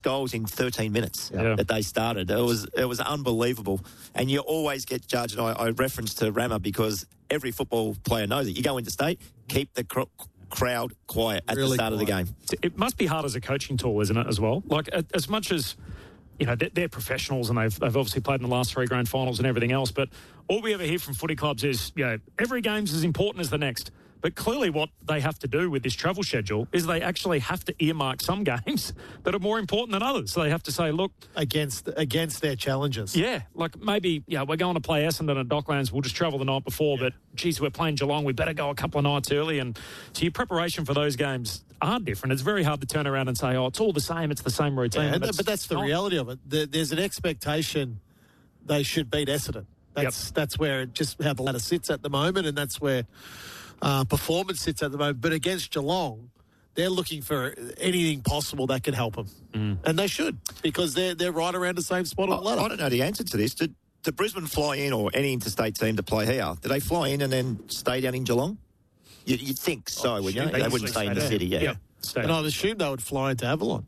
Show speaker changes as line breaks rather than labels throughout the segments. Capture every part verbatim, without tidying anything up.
goals in thirteen minutes
Yeah.
that they started. It was it was unbelievable. And you always get judged. And I, I reference to Rama because every football player knows it. You go into state, keep the cr- crowd quiet at
Really
the start
quiet.
of the game.
It must be hard as a coaching tool, isn't it, as well? Like, as much as, you know, they're, they're professionals and they've, they've obviously played in the last three grand finals and everything else, but all we ever hear from footy clubs is, you know, every game's as important as the next. But clearly what they have to do with this travel schedule is they actually have to earmark some games that are more important than others. So they have to say, look...
Against against their challenges.
Yeah, like maybe, yeah, we're going to play Essendon and Docklands, we'll just travel the night before, yeah. but, geez, we're playing Geelong, we better go a couple of nights early. And so your preparation for those games are different. It's very hard to turn around and say, oh, it's all the same, it's the same routine.
Yeah,
but,
but that's the
not.
reality of it. The, there's an expectation they should beat Essendon. That's
Yep.
that's where it just how the ladder sits at the moment, and that's where uh, performance sits at the moment. But against Geelong, they're looking for anything possible that can help them, mm. and they should because they're they're right around the same spot on the ladder.
I don't know the answer to this. Did, did Brisbane fly in, or any interstate team to play here? Did they fly in and then stay down in Geelong? You, you'd think so,
Oh,
wouldn't you?
shoot,
They,
they
wouldn't
usually
stay in the
stay
city, yeah.
Yeah. Stay
And I'd assume they would fly into Avalon.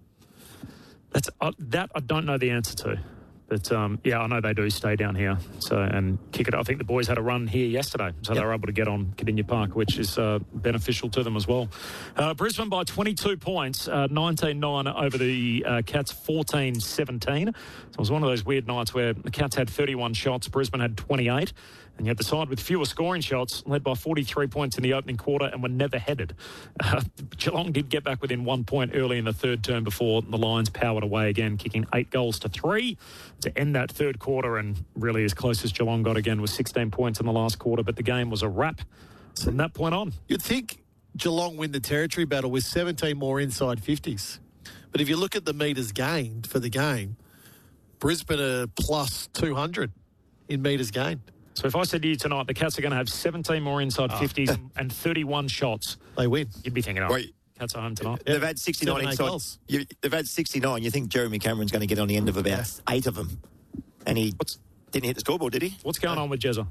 That's uh, that I don't know the answer to. But, um, yeah, I know they do stay down here so and kick it. I think the boys had a run here yesterday, so yep. they were able to get on Cardinia Park, which is uh, beneficial to them as well. Uh, Brisbane by twenty-two points, uh, nineteen nine over the uh, Cats, fourteen seventeen. So it was one of those weird nights where the Cats had thirty-one shots, Brisbane had twenty-eight. And you had the side with fewer scoring shots, led by forty-three points in the opening quarter, and were never headed. Uh, Geelong did get back within one point early in the third term before the Lions powered away again, kicking eight goals to three to end that third quarter. And really as close as Geelong got again was sixteen points in the last quarter, but the game was a wrap from that point on.
You'd think Geelong win the territory battle with seventeen more inside fifties. But if you look at the metres gained for the game, Brisbane are plus two hundred in metres gained.
So if I said to you tonight, the Cats are going to have seventeen more inside oh. fifties and thirty-one shots,
they win.
You'd be thinking, oh,
Wait,
Cats are home tonight.
They've had sixty-nine
Seven,
inside. You, they've had sixty-nine. You think Jeremy Cameron's going to get on the end of about yeah. eight of them, and he What's, didn't hit the scoreboard, did he?
What's going
no.
on with Jezza?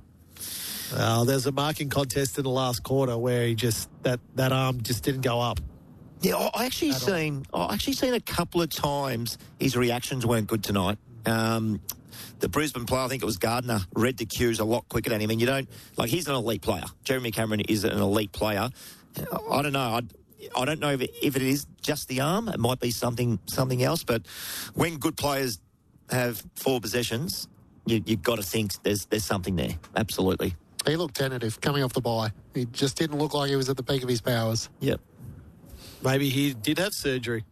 Well, there's a marking contest in the last quarter where he just that, that arm just didn't go up.
Yeah, I actually
At
seen. I actually seen a couple of times his reactions weren't good tonight. Um, the Brisbane player, I think it was Gardner, read the cues a lot quicker than him. And you don't, like, he's an elite player. Jeremy Cameron is an elite player. I don't know. I, I don't know if it, if it is just the arm. It might be something something else. But when good players have four possessions, you, you've got to think there's there's something there. Absolutely.
He looked tentative coming off the bye. He just didn't look like he was at the peak of his powers.
Yep.
Maybe he did have surgery.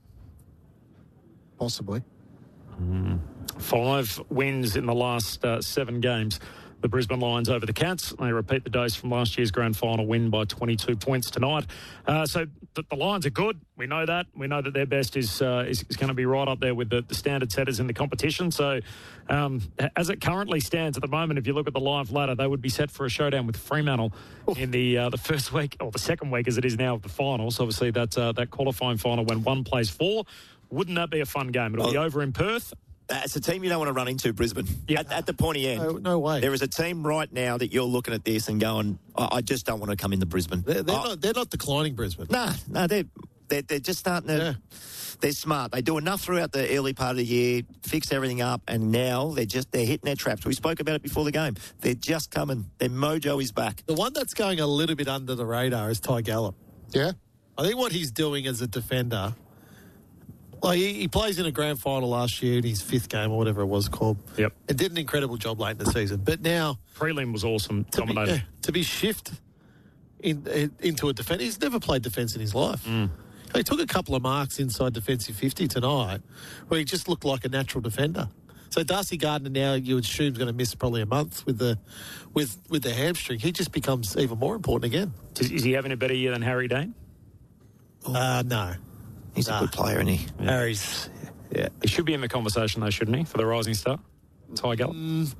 Possibly.
Mm. Five wins in the last uh, seven games. The Brisbane Lions over the Cats. They repeat the dose from last year's grand final win by twenty-two points tonight. Uh, so the, the Lions are good. We know that. We know that their best is uh, is, is going to be right up there with the, the standard setters in the competition. So um, as it currently stands at the moment, if you look at the live ladder, they would be set for a showdown with Fremantle oh. in the uh, the first week, or the second week as it is now of the finals. Obviously, that's uh, that qualifying final when one plays four. Wouldn't that be a fun game? It'll oh. be over in Perth.
It's a team you don't want to run into, Brisbane.
Yeah.
At, at the pointy end.
No, no way.
There is a team right now that you're looking at this and going, I, I just don't want to come into Brisbane.
They're, they're,
oh.
not, they're not declining Brisbane.
No, nah, no, nah, they're, they're, they're just starting to... Yeah. They're smart. They do enough throughout the early part of the year, fix everything up, and now they're just they're hitting their traps. We spoke about it before the game. They're just coming. Their mojo is back.
The one that's going a little bit under the radar is Ty Gallop.
Yeah.
I think what he's doing as a defender... Like he, he plays in a grand final last year in his fifth game or whatever it was called.
Yep.
And did an incredible job late in the season. But now...
Prelim was awesome.
To be, yeah, to be shifted in, in, into a defence... He's never played defence in his life.
Mm.
He took a couple of marks inside defensive fifty tonight where he just looked like a natural defender. So Darcy Gardner now you would assume is going to miss probably a month with the with, with the hamstring. He just becomes even more important again.
Is, is he having a better year than Harry Dane?
Uh, no.
He's
nah.
a good player, isn't he?
Yeah. Harry's... Yeah.
He should be in the conversation, though, shouldn't he, for the rising star? Ty Gallop?
Mm,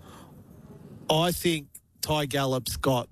I think Ty Gallop's got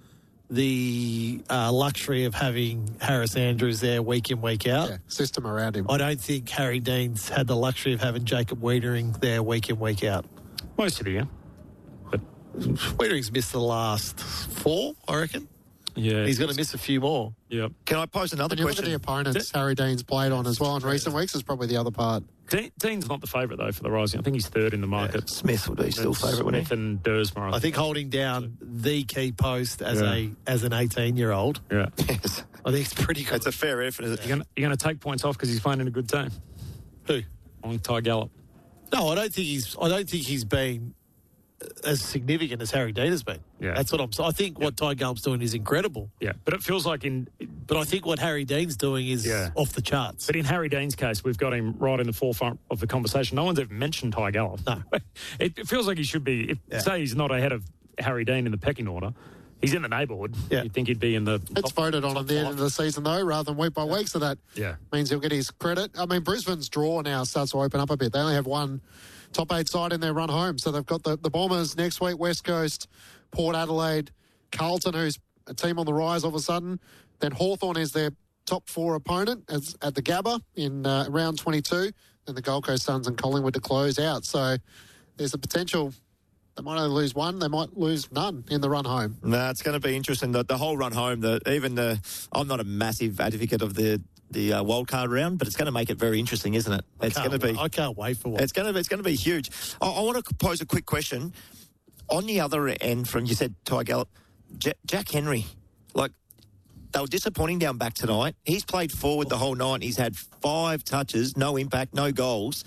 the uh, luxury of having Harris Andrews there week in, week out.
Yeah, system around him.
I don't think Harry Dean's had the luxury of having Jacob Wiedering there week in, week out.
Most of the year. But
Wiedering's missed the last four, I reckon.
Yeah.
He's going to miss a few more.
Yeah. Yep.
Can I pose another
When you look
question?
at the opponents Harry Dean's played on as well in recent weeks is probably the other part.
Dean, Dean's not the favourite, though, for the Rising. I think he's third in the market.
Smith would be still
It's
favourite, wouldn't
Smith
he?
and Dersmer.
I think holding down the key post as
Yeah.
a as an eighteen-year-old,
Yeah.
Yes.
I think it's pretty good.
It's a fair effort, isn't it?
You're going to take points off because he's playing in a good team.
Who?
On Ty Gallop.
No, I don't think he's. I don't think he's been as significant as Harry Dean has been.
Yeah.
That's what I'm saying. I think what Ty Gallop's doing is incredible,
Yeah. But it feels like in...
but I think what Harry Dean's doing is
Yeah.
off the charts.
But in Harry Dean's case, we've got him right in the forefront of the conversation. No one's ever mentioned Ty Gallop.
No.
It, it feels like he should be... If,
Yeah.
Say he's not ahead of Harry Dean in the pecking order. He's in the neighbourhood.
Yeah.
You'd think he'd be in the...
It's
top-
voted on
top
at the end
five.
of the season, though, rather than week by week, so that
Yeah.
means he'll get his credit. I mean, Brisbane's draw now starts to open up a bit. They only have one top eight side in their run home, so they've got the, the Bombers next week, West Coast, Port Adelaide, Carlton, who's a team on the rise all of a sudden. Then Hawthorn is their top four opponent as, at the Gabba in uh, round twenty-two. Then the Gold Coast Suns and Collingwood to close out. So there's a potential... They might only lose one. They might lose none in the run home.
No, it's going to be interesting. The, the whole run home, the, even the... I'm not a massive advocate of the the uh, wild card round, but it's going to make it very interesting, isn't it? It's going to be...
I can't wait for one.
It's going to be, it's going to be huge. I, I want to pose a quick question. On the other end, from you said Ty Gallop, J- Jack Henry, like they were disappointing down back tonight. He's played forward the whole night. He's had five touches, no impact, no goals.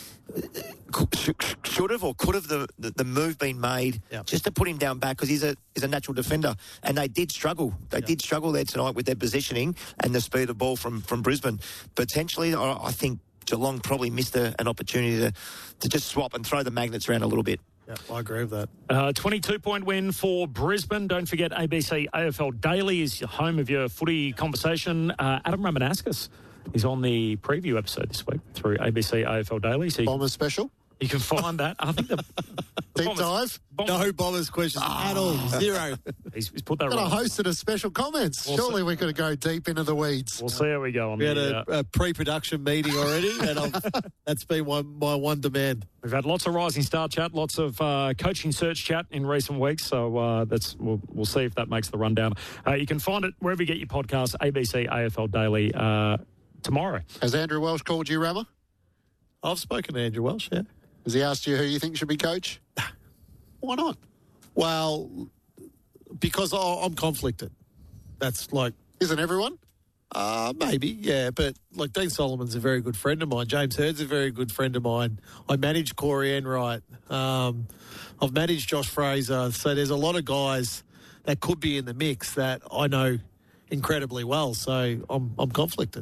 Should have or could have the, the, the move been made
Yep.
just to put him down back because he's a he's a natural defender, and they did struggle. They
Yep.
did struggle there tonight with their positioning and the speed of the ball from from Brisbane. Potentially, I, I think Geelong probably missed a, an opportunity to to just swap and throw the magnets around a little bit.
Yeah, I agree with that.
Uh, twenty-two point win for Brisbane. Don't forget A B C A F L Daily is home of your footy conversation. Uh, Adam Ramanauskas is on the preview episode this week through A B C A F L Daily. So you,
Bombers special.
you can find that. I think the, the
Deep
Bombers-
dive.
Bombers-
No Bombers questions at all. Zero.
He's, he's put that
Could
right.
have hosted a special comments.
We'll
Surely we could go deep into the weeds.
We'll see how we go on
We had
the,
a,
uh,
a pre-production meeting already, and I've, that's been one, my one demand.
We've had lots of Rising Star chat, lots of uh, coaching search chat in recent weeks, so uh, that's we'll, we'll see if that makes the rundown. Uh, you can find it wherever you get your podcasts, A B C A F L Daily, uh, tomorrow.
Has Andrew Welsh called you, Rammer?
I've spoken to Andrew Welsh, yeah.
Has he asked you who you think should be coach? Why not?
Well, because I, I'm conflicted. That's like,
Isn't everyone?
uh, maybe, yeah, but like Dean Solomon's a very good friend of mine. James Hurd's a very good friend of mine. I managed Corey Enright. Um, I've managed Josh Fraser. So there's a lot of guys that could be in the mix that I know incredibly well. So I'm, I'm conflicted.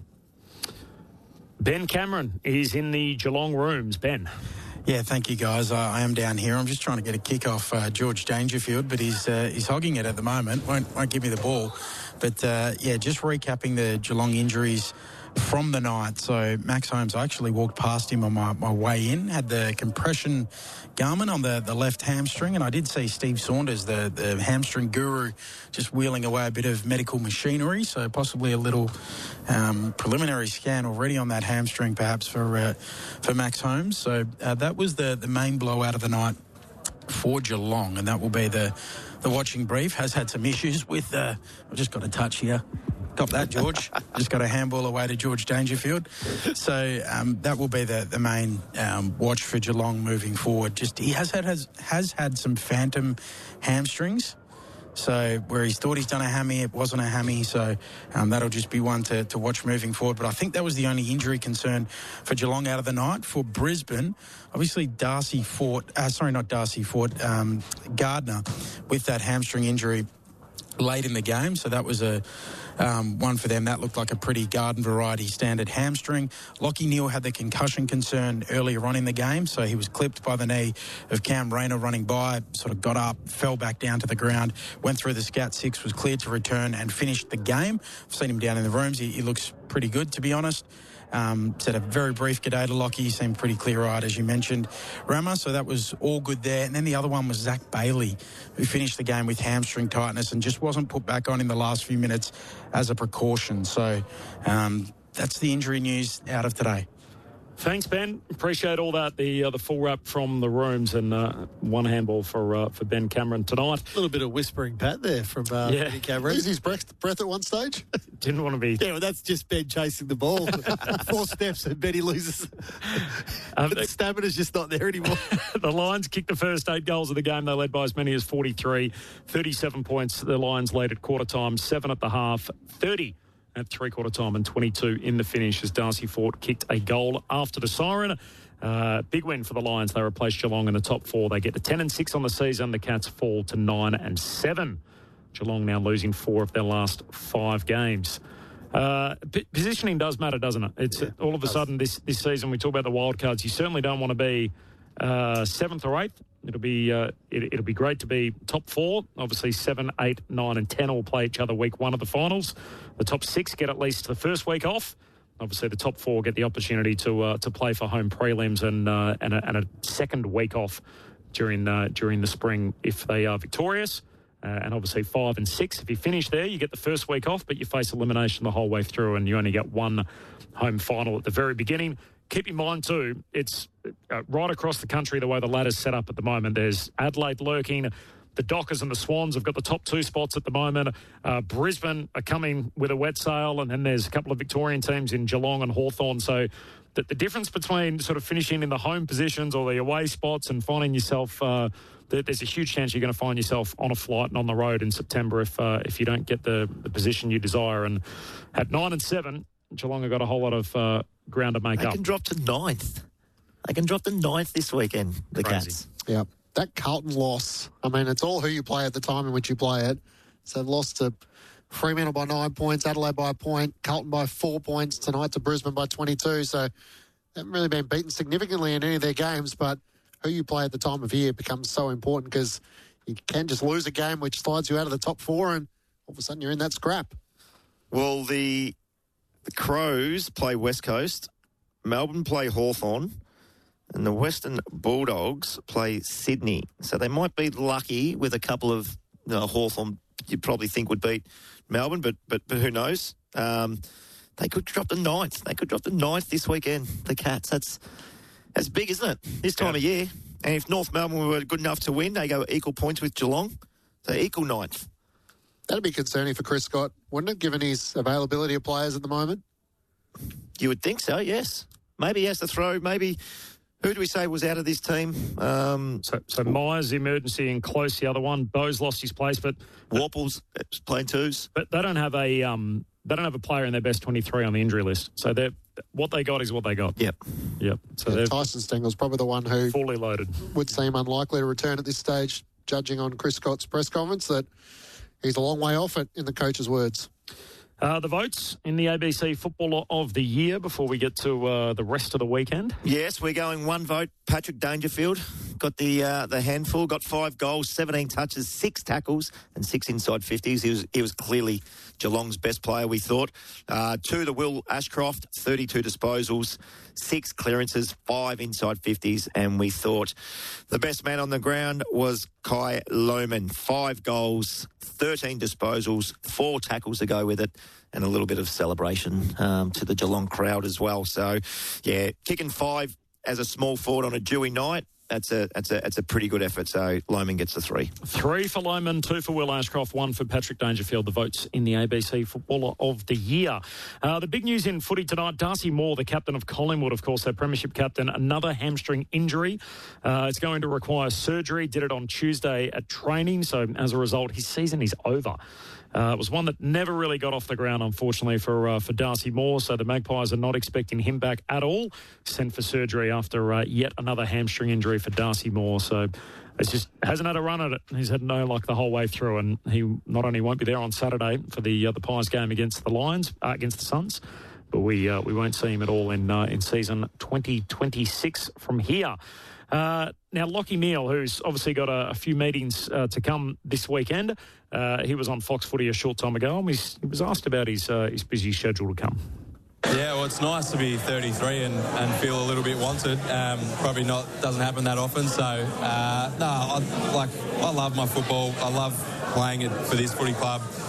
Ben Cameron is in the Geelong rooms. Ben.
Yeah, thank you, guys. Uh, I am down here. I'm just trying to get a kick off uh, George Dangerfield, but he's uh, he's hogging it at the moment. Won't won't give me the ball. But uh, yeah, just recapping the Geelong injuries from the night. So Max Holmes, I actually walked past him on my, my way in, had the compression garment on the, the left hamstring, and I did see Steve Saunders, the, the hamstring guru, just wheeling away a bit of medical machinery, so possibly a little um, preliminary scan already on that hamstring perhaps for uh, for Max Holmes. So uh, that was the, the main blowout of the night for Geelong, and that will be the, the watching brief. Has had some issues with, uh, I've just got a touch here. Cop that, George. Just got a handball away to George Dangerfield. So um, that will be the, the main um, watch for Geelong moving forward. Just he has had has, has had some phantom hamstrings. So where he's thought he's done a hammy, it wasn't a hammy. So um, that'll just be one to, to watch moving forward. But I think that was the only injury concern for Geelong out of the night. For Brisbane, obviously Darcy fought, uh, sorry, not Darcy fought, um, Gardner with that hamstring injury late in the game. So that was a um, one for them. That looked like a pretty garden variety standard hamstring. Lockie Neal had the concussion concern earlier on in the game, so he was clipped by the knee of Cam Rayner running by, sort of got up, fell back down to the ground, went through the scout six, was cleared to return and finished the game. I've seen him down in the rooms. He, he looks pretty good, to be honest. Um, said a very brief good day to Lockie. He seemed pretty clear-eyed, as you mentioned, Rama. So that was all good there. And then the other one was Zach Bailey, who finished the game with hamstring tightness and just wasn't put back on in the last few minutes as a precaution. So um, that's the injury news out of today.
Thanks, Ben. Appreciate all that. The uh, the full wrap from the rooms, and uh, one handball for uh, for Ben Cameron tonight.
A little bit of whispering pat there from uh,
Yeah.
Ben Cameron.
Lose his breath, breath at one stage.
Didn't want to be.
Yeah, well, that's just Ben chasing the ball. Four steps and Benny loses.
Um,
But the stamina's just not there anymore.
The Lions kicked the first eight goals of the game. They led by as many as forty-three. thirty-seven points. The Lions led at quarter time, seven at the half, thirty at three-quarter time, and twenty-two in the finish as Darcy Fort kicked a goal after the siren. Uh, big win for the Lions. They replaced Geelong in the top four. They get to ten and six on the season. The Cats fall to nine and seven. Geelong now losing four of their last five games. Uh, p- positioning does matter, doesn't it? It's
Yeah,
all of a sudden this, this season we talk about the wild cards. You certainly don't want to be uh, seventh or eighth. It'll be uh, it, it'll be great to be top four. Obviously, seven, eight, nine, and ten all play each other week one of the finals. The top six get at least the first week off. Obviously, the top four get the opportunity to uh, to play for home prelims and uh, and, a, and a second week off during uh, during the spring if they are victorious. Uh, and obviously five and six. If you finish there, you get the first week off, but you face elimination the whole way through, and you only get one home final at the very beginning. Keep in mind too, it's uh, right across the country the way the ladder's set up at the moment. There's Adelaide lurking. The Dockers and the Swans have got the top two spots at the moment. Uh, Brisbane are coming with a wet sail, and then there's a couple of Victorian teams in Geelong and Hawthorn. So the, the difference between sort of finishing in the home positions or the away spots and finding yourself, uh, there, there's a huge chance you're going to find yourself on a flight and on the road in September if uh, if you don't get the, the position you desire. And at nine and seven, Geelong have got a whole lot of uh, ground to make
They
up.
can drop to ninth. They can drop to ninth this weekend, the
Crazy.
Cats.
Yeah. That Carlton loss, I mean, it's all who you play at the time in which you play it. So they've lost to Fremantle by nine points, Adelaide by a point, Carlton by four points, tonight to Brisbane by twenty-two. So they haven't really been beaten significantly in any of their games, but who you play at the time of year becomes so important because you can just lose a game which slides you out of the top four and all of a sudden you're in that scrap.
Well, the, the Crows play West Coast, Melbourne play Hawthorn, and the Western Bulldogs play Sydney. So they might be lucky with a couple of you know, Hawthorn you'd probably think would beat Melbourne, but but, but who knows? Um, they could drop to ninth. They could drop to ninth this weekend, the Cats. That's that's big, isn't it, this time
Yeah.
of year? And if North Melbourne were good enough to win, they go equal points with Geelong. So equal ninth.
That'd be concerning for Chris Scott, wouldn't it, given his availability of players at the moment?
You would think so, yes. Maybe he has to throw, maybe... Who do we say was out of this team? Um,
So, so Myers, the emergency, and Close, the other one. Bo's lost his place, but
Warples playing twos.
but they don't have a um, they don't have a player in their best twenty-three on the injury list. So they what they got is what they got.
Yep.
Yep. So
Yeah,
they're
Tyson Stengel's probably the one who
fully loaded.
would seem unlikely to return at this stage, judging on Chris Scott's press conference, that he's a long way off it, in the coach's words.
Uh, the votes in the A B C Footballer of the Year before we get to uh, the rest of the weekend.
Yes, we're going one vote. Patrick Dangerfield got the uh, the handful, got five goals, seventeen touches, six tackles, and six inside fifties. He was he was clearly Geelong's best player, we thought. Uh, two to Will Ashcroft, thirty-two disposals, six clearances, five inside fifties, and we thought the best man on the ground was Kai Lohmann. Five goals, thirteen disposals, four tackles to go with it, and a little bit of celebration um, to the Geelong crowd as well. So, yeah, kicking five as a small forward on a dewy night, that's a that's a that's a pretty good effort. So Lohmann gets the three.
Three for Lohmann, two for Will Ashcroft, one for Patrick Dangerfield, the votes in the A B C Footballer of the Year. Uh, the big news in footy tonight, Darcy Moore, the captain of Collingwood, of course, their premiership captain, another hamstring injury. Uh, it's going to require surgery, did it on Tuesday at training, so as a result, his season is over. Uh, it was one that never really got off the ground, unfortunately, for uh, for Darcy Moore. So the Magpies are not expecting him back at all. Sent for surgery after uh, yet another hamstring injury for Darcy Moore. So it's just hasn't had a run at it. He's had no luck the whole way through, and he not only won't be there on Saturday for the uh, the Pies game against the Lions, uh, against the Suns, but we uh, we won't see him at all in uh, in season twenty twenty-six from here. Uh, now, Lachie Neale, who's obviously got a, a few meetings uh, to come this weekend, uh, he was on Fox Footy a short time ago, and he was asked about his uh, his busy schedule to come.
Yeah, well, it's nice to be thirty-three and, and feel a little bit wanted. Um, probably not doesn't happen that often. So, uh, no, I, like I love my football. I love playing it for this footy club.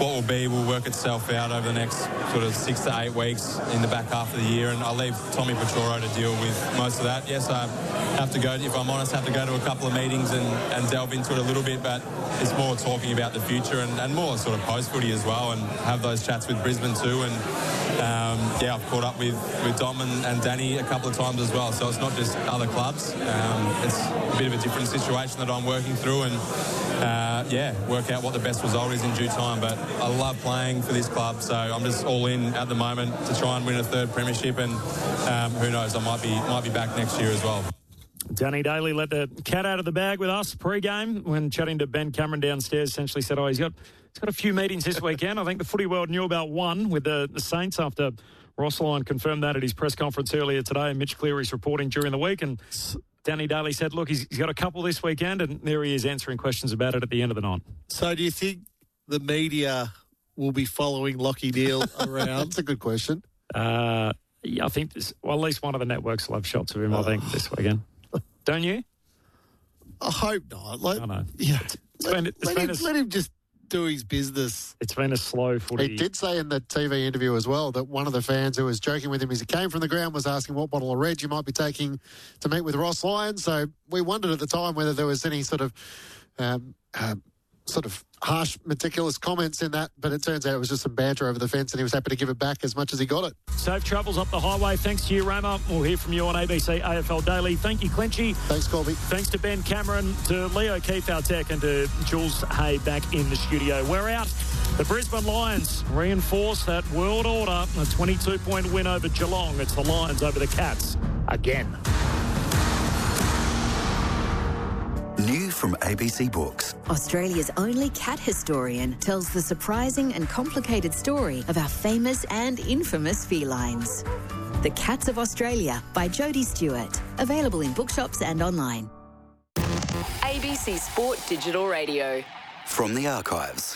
what will be will work itself out over the next sort of six to eight weeks in the back half of the year, and I'll leave Tommy Petoro to deal with most of that. Yes, I have to go, if I'm honest, have to go to a couple of meetings and, and delve into it a little bit, but it's more talking about the future and, and more sort of post-footy as well, and have those chats with Brisbane too. And um, yeah, I've caught up with, with Dom and, and Danny a couple of times as well, so it's not just other clubs. Um, it's a bit of a different situation that I'm working through, and uh, yeah, work out what the best result is in due time. But I love playing for this club, so I'm just all in at the moment to try and win a third premiership, and um, who knows, I might be might be back next year as well.
Danny Daly let the cat out of the bag with us pre-game when chatting to Ben Cameron downstairs. Essentially said, oh, he's got he's got a few meetings this weekend. I think the footy world knew about one with the, the Saints after Ross Lyon confirmed that at his press conference earlier today. Mitch Cleary's reporting during the week, and Danny Daly said, look, he's, he's got a couple this weekend, and there he is answering questions about it at the end of the night.
So do you think the media will be following Lachie Neale around?
That's a good question.
Uh, yeah, I think this, well, at least one of the networks will have shots of him, oh. I think, this weekend. Don't you?
I hope not. Like,
I know.
Yeah.
It's, it's been, it's
let,
been
him,
a,
let him just do his business.
It's been a slow footy.
He did say in the T V interview as well that one of the fans who was joking with him as he came from the ground was asking what bottle of red you might be taking to meet with Ross Lyon. So we wondered at the time whether there was any sort of um, um, sort of harsh, meticulous comments in that, but it turns out it was just some banter over the fence, and he was happy to give it back as much as he got it.
Safe travels up the highway. Thanks to you, Rama. We'll hear from you on A B C A F L Daily. Thank you, Clenchy.
Thanks, Colby.
Thanks to Ben Cameron, to Leo Keefe, our tech, and to Jules Hay back in the studio. We're out. The Brisbane Lions reinforce that world order. A twenty-two point win over Geelong. It's the Lions over the Cats again.
New from A B C Books.
Australia's only cat historian tells the surprising and complicated story of our famous and infamous felines. The Cats of Australia by Jodie Stewart. Available in bookshops and online.
A B C Sport Digital Radio.
From the archives.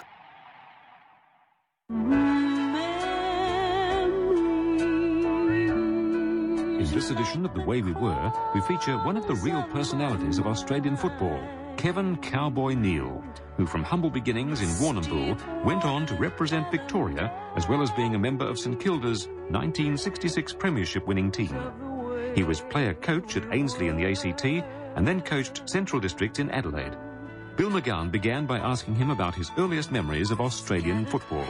In this edition of The Way We Were, we feature one of the real personalities of Australian football, Kevin Cowboy Neale, who from humble beginnings in Warrnambool went on to represent Victoria, as well as being a member of St Kilda's nineteen sixty-six premiership winning team. He was player-coach at Ainslie in the A C T and then coached Central District in Adelaide. Bill McGowan began by asking him about his earliest memories of Australian football.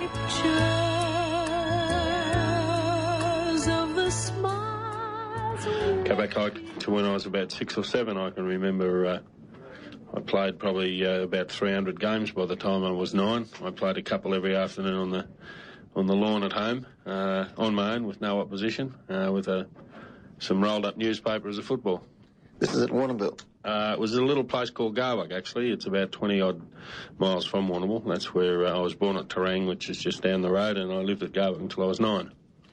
Go back to when I was about six or seven, I can remember uh, I played probably uh, about three hundred games by the time I was nine. I played a couple every afternoon on the on the lawn at home, uh, on my own with no opposition, uh, with a, some rolled up newspaper as a football.
This is at Warrnambool?
Uh, it was a little place called Garwick, actually. It's about twenty odd miles from Warrnambool. That's where uh, I was born at Terang, which is just down the road, and I lived at Garwick until I was nine.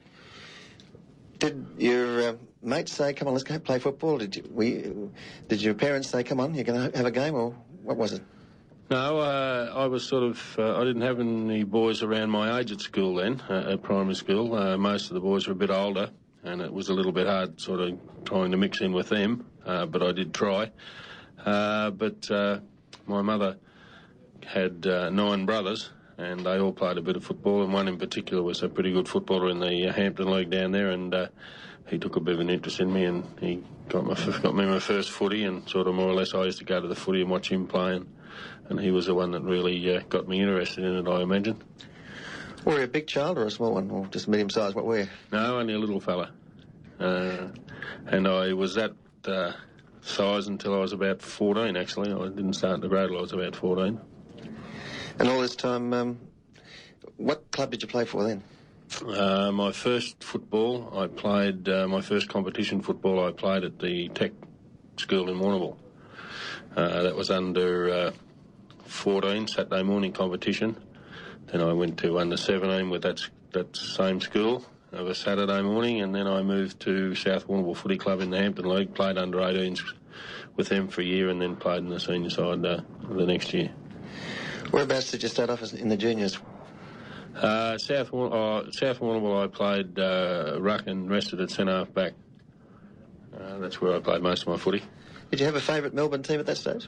Did your uh, mates say, come on, let's go play football? Did you, we, did your parents say, come on, you're going to have a game, or what was it?
No, uh, I was sort of, uh, I didn't have any boys around my age at school then, uh, at primary school. Uh, most of the boys were a bit older, and it was a little bit hard sort of trying to mix in with them, uh, but I did try. Uh, but uh, my mother had uh, nine brothers, and they all played a bit of football, and one in particular was a pretty good footballer in the uh, Hampton League down there, and uh, he took a bit of an interest in me, and he got, my, got me my first footy, and sort of more or less I used to go to the footy and watch him play, and, and he was the one that really uh, got me interested in it, I imagine.
Were you a big child or a small one, or just medium size? What were you?
No, only a little fella. Uh, and I was that uh, size until I was about fourteen, actually. I didn't start in the grade till I was about fourteen.
And all this time, um, what club did you play for then?
Uh, my first football, I played, uh, my first competition football I played at the Tech School in Warrnambool. Uh, that was under uh, fourteen, Saturday morning competition. Then I went to under seventeen with that, that same school of a Saturday morning, and then I moved to South Warrnambool Footy Club in the Hampton League, played under eighteens with them for a year, and then played in the senior side uh, the next year.
Whereabouts did you start off as in the juniors?
Uh, South uh, South Warrnambool I played uh, ruck and rested at centre half back. Uh, that's where I played most of my footy.
Did you have a favourite Melbourne team at that stage?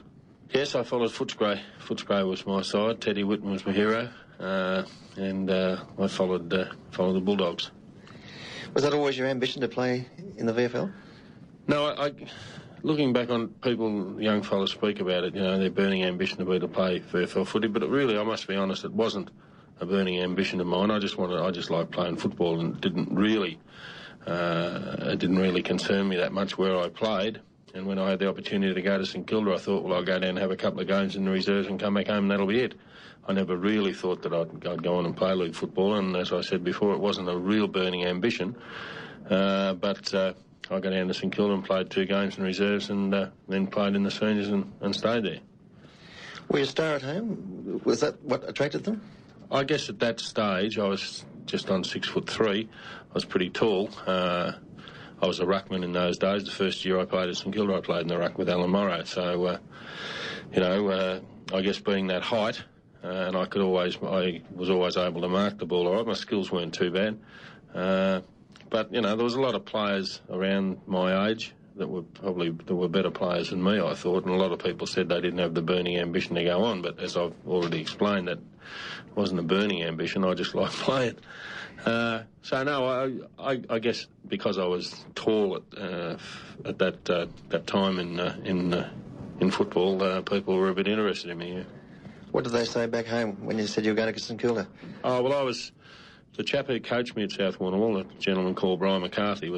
Yes, I followed Footscray. Footscray was my side. Teddy Whitten was my hero, uh, and uh, I followed uh, followed the Bulldogs.
Was that always your ambition to play in the V F L?
No, I, I, looking back on people, young fellas speak about it, you know, their burning ambition to be to play V F L footy, but it really, I must be honest, it wasn't a burning ambition of mine. I just wanted, I just liked playing football, and it didn't really, uh, it didn't really concern me that much where I played. And when I had the opportunity to go to St Kilda, I thought, well, I'll go down and have a couple of games in the reserves and come back home and that'll be it. I never really thought that I'd, I'd go on and play league football, and as I said before, it wasn't a real burning ambition. Uh, but uh, I got down to St Kilda and played two games in reserves, and uh, then played in the seniors and, and stayed there.
Were you a star at home? Was that what attracted them?
I guess at that stage I was just on six foot three. I was pretty tall. Uh, I was a ruckman in those days. The first year I played at St Kilda, I played in the ruck with Alan Morrow. So, uh, you know, uh, I guess being that height, uh, and I could always, I was always able to mark the ball all right. My skills weren't too bad. Uh, but, you know, there was a lot of players around my age that were probably, that were better players than me, I thought, and a lot of people said they didn't have the burning ambition to go on. But as I've already explained, that wasn't a burning ambition. I just liked playing. Uh, so no, I, I, I guess because I was tall at, uh, at that uh, that time in uh, in uh, in football, uh, people were a bit interested in me. Yeah.
What did they say back home when you said you were going to St Kilda?
Oh well, I was the chap who coached me at South Warrnambool, a gentleman called Brian McCarthy.